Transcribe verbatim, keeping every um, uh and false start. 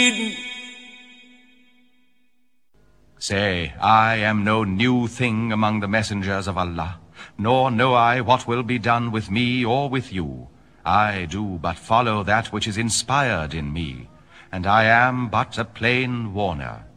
Say, I am no new thing among the messengers of Allah, nor know I what will be done with me or with you. I do but follow that which is inspired in me, and I am but a plain warner.